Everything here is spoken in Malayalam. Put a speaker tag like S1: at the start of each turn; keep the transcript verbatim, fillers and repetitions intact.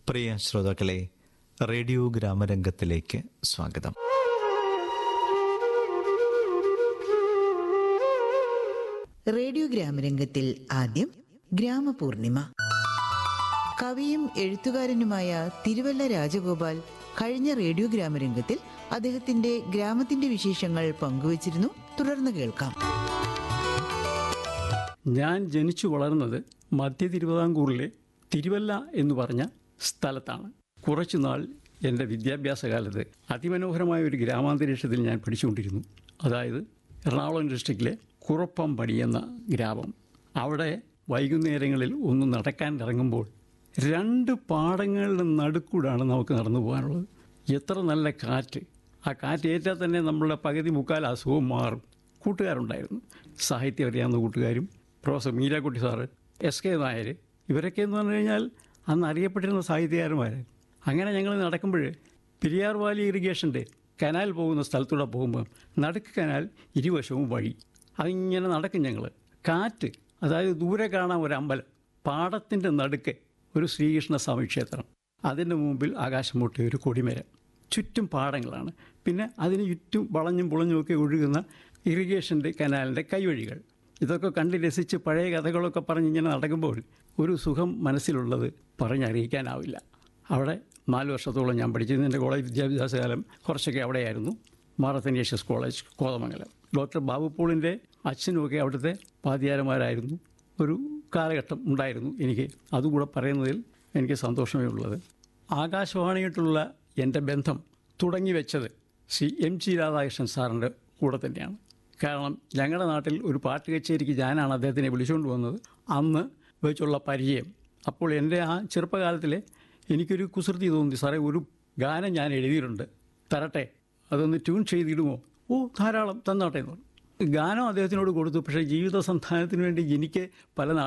S1: പ്രിയ ശ്രോതാക്കളെ, റേഡിയോ ഗ്രാമരംഗത്തിലേക്ക് സ്വാഗതം.
S2: റേഡിയോ ഗ്രാമരംഗത്തിൽ ആദ്യം ഗ്രാമപൂർണിമ. കവിയും എഴുത്തുകാരനുമായ തിരുവല്ല രാജഗോപാൽ കഴിഞ്ഞ റേഡിയോ ഗ്രാമരംഗത്തിൽ അദ്ദേഹത്തിന്റെ ഗ്രാമത്തിന്റെ വിശേഷങ്ങൾ പങ്കുവച്ചിരുന്നു. തുടർന്ന് കേൾക്കാം.
S3: ഞാൻ ജനിച്ചു വളർന്നത് മധ്യ തിരുവിതാംകൂറിലെ തിരുവല്ല എന്ന് പറഞ്ഞ സ്ഥലത്താണ്. കുറച്ചുനാൾ എൻ്റെ വിദ്യാഭ്യാസ കാലത്ത് അതിമനോഹരമായ ഒരു ഗ്രാമാന്തരീക്ഷത്തിൽ ഞാൻ പഠിച്ചുകൊണ്ടിരുന്നു. അതായത് എറണാകുളം ഡിസ്ട്രിക്റ്റിലെ കുറപ്പംപടി എന്ന ഗ്രാമം. അവിടെ വൈകുന്നേരങ്ങളിൽ ഒന്ന് നടക്കാൻ ഇറങ്ങുമ്പോൾ രണ്ട് പാടങ്ങളുടെ നടുക്കൂടാണ് നമുക്ക് നടന്നു പോകാനുള്ളത്. എത്ര നല്ല കാറ്റ്! ആ കാറ്റ് ഏറ്റാൽ തന്നെ നമ്മളുടെ പകുതി മുക്കാൽ അസുഖവും മാറും. കൂട്ടുകാരുണ്ടായിരുന്നു, സാഹിത്യം അറിയാവുന്ന കൂട്ടുകാരും, professor Meerakutty sir, S K Nair, ഇവരൊക്കെ എന്ന് പറഞ്ഞു കഴിഞ്ഞാൽ അന്ന് അറിയപ്പെട്ടിരുന്ന സാഹിത്യകാരന്മാരായിരുന്നു. അങ്ങനെ ഞങ്ങൾ നടക്കുമ്പോൾ പെരിയാർ വാലി ഇറിഗേഷൻ്റെ കനാൽ പോകുന്ന സ്ഥലത്തൂടെ പോകുമ്പോൾ നടുക്ക് കനാൽ, ഇരുവശവും വഴി. അതിങ്ങനെ നടക്കും ഞങ്ങൾ. കാറ്റ്, അതായത് ദൂരെ കാണാൻ ഒരു അമ്പലം, പാടത്തിൻ്റെ നടുക്ക് ഒരു ശ്രീകൃഷ്ണസ്വാമി ക്ഷേത്രം, അതിൻ്റെ മുമ്പിൽ ആകാശം മുട്ടിയ ഒരു കൊടിമരം, ചുറ്റും പാടങ്ങളാണ്. പിന്നെ അതിന് ചുറ്റും വളഞ്ഞും പുളഞ്ഞുമൊക്കെ ഒഴുകുന്ന ഇറിഗേഷൻ്റെ കനാലിൻ്റെ കൈവഴികൾ. ഇതൊക്കെ കണ്ട് രസിച്ച് പഴയ കഥകളൊക്കെ പറഞ്ഞ് ഇങ്ങനെ നടക്കുമ്പോൾ ഒരു സുഖം മനസ്സിലുള്ളത് പറഞ്ഞറിയിക്കാനാവില്ല. അവിടെ നാല് വർഷത്തോളം ഞാൻ പഠിച്ചിരുന്നു. എൻ്റെ കോളേജ് വിദ്യാഭ്യാസകാലം കുറച്ചൊക്കെ അവിടെയായിരുന്നു. മാർ അത്തനേഷ്യസ് കോളേജ്, കോതമംഗലം. ഡോക്ടർ ബാബു പോളിൻ്റെ അച്ഛനുമൊക്കെ അവിടുത്തെ വാദ്യാരന്മാരായിരുന്നു. ഒരു കാലഘട്ടം ഉണ്ടായിരുന്നു എനിക്ക്. അതുകൂടെ പറയുന്നതിൽ എനിക്ക് സന്തോഷമേ ഉള്ളത്. ആകാശവാണിയായിട്ടുള്ള എൻ്റെ ബന്ധം തുടങ്ങി വെച്ചത് ശ്രീ എം ജി രാധാകൃഷ്ണൻ സാറിൻ്റെ കൂടെ തന്നെയാണ്. കാരണം ഞങ്ങളുടെ നാട്ടിൽ ഒരു പാട്ട് കച്ചേരിക്ക് ഞാനാണ് അദ്ദേഹത്തിനെ വിളിച്ചുകൊണ്ട് വന്നത്. അന്ന് വെച്ചുള്ള പരിചയം. അപ്പോൾ എൻ്റെ ആ ചെറുപ്പകാലത്തിലെ എനിക്കൊരു കുസൃതി തോന്നി, സാറേ ഒരു ഗാനം ഞാൻ എഴുതിയിട്ടുണ്ട്, തരട്ടെ, അതൊന്ന് ട്യൂൺ ചെയ്തിടുമോ? ഓ ധാരാളം, തന്നോട്ടെ എന്ന് പറഞ്ഞു. ഗാനം അദ്ദേഹത്തിനോട് കൊടുത്തു. പക്ഷേ ജീവിത സന്ധാനത്തിന് വേണ്ടി എനിക്ക് പല